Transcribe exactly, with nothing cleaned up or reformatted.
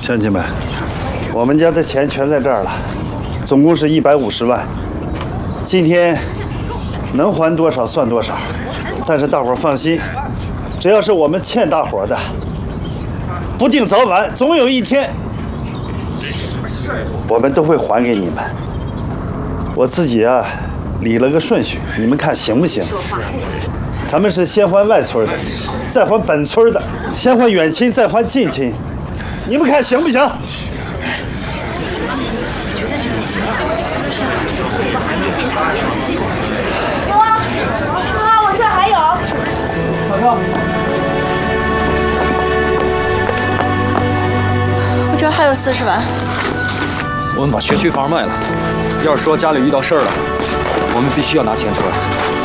乡亲们，我们家的钱全在这儿了，总共是一百五十万。今天能还多少算多少，但是大伙儿放心，只要是我们欠大伙儿的，不定早晚，总有一天，我们都会还给你们。我自己啊，理了个顺序，你们看行不行？咱们是先还外村的，再还本村的，先还远亲，再还近亲，你们看行不行？ 有啊，啊，我这还有。 马上。 我这还有四十万。 我们把学区房卖了，要是说家里遇到事儿了，我们必须要拿钱出来。